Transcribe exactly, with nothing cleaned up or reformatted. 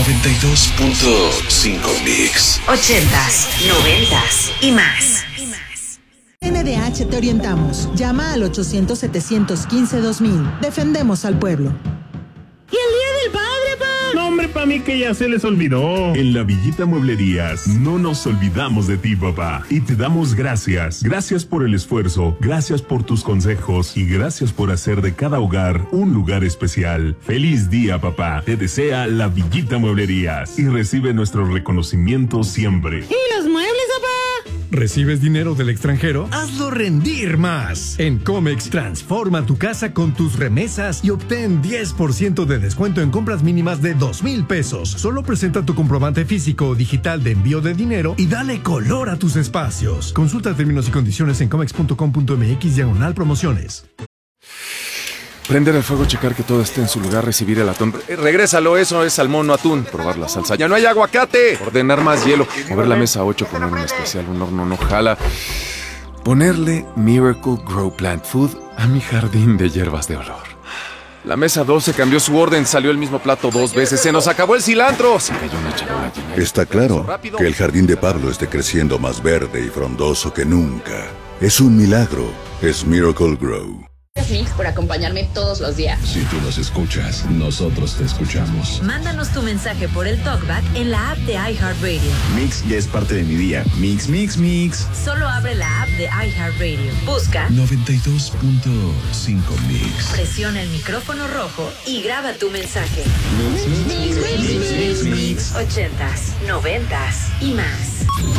noventa y dos punto cinco Mix. Ochentas, noventas y más. N D H te orientamos. Llama al ochocientos, setecientos quince, dos mil. Defendemos al pueblo. ¿Y el Día del Padre, pa? No, hombre, pa' mí que ya se les olvidó. En la Villita Mueblerías no nos olvidamos de ti, papá. Y te damos gracias. Gracias por el esfuerzo, gracias por tus consejos y gracias por hacer de cada hogar un lugar especial. Feliz día, papá. Te desea la Villita Mueblerías y recibe nuestro reconocimiento siempre. ¿Y los muebles, papá? ¿Recibes dinero del extranjero? ¡Hazlo rendir más! En Comex, transforma tu casa con tus remesas y obtén diez por ciento de descuento en compras mínimas de dos mil pesos. Solo presenta tu comprobante físico o digital de envío de dinero y dale color a tus espacios. Consulta términos y condiciones en comex punto com punto mx diagonal promociones. Prender el fuego, checar que todo esté en su lugar, recibir el atún. Eh, regrésalo, eso es salmón, no atún. Probar la salsa. ¡Ya no hay aguacate! Ordenar más hielo. Mover la mesa a ocho, poner un especial, un horno no jala. Ponerle Miracle Grow Plant Food a mi jardín de hierbas de olor. La mesa doce cambió su orden, salió el mismo plato dos veces. ¡Se nos acabó el cilantro! Se cayó una charola llena. Está claro que el jardín de Pablo esté creciendo más verde y frondoso que nunca. Es un milagro. Es Miracle Grow. Gracias, Mix, por acompañarme todos los días. Si tú nos escuchas, nosotros te escuchamos. Mándanos tu mensaje por el TalkBack en la app de iHeartRadio. Mix ya es parte de mi día. Mix, mix, mix. Solo abre la app de iHeartRadio. Busca noventa y dos punto cinco Mix. Presiona el micrófono rojo y graba tu mensaje. Mix, mix, mix, mix, mix, mix. Ochentas, noventas y más.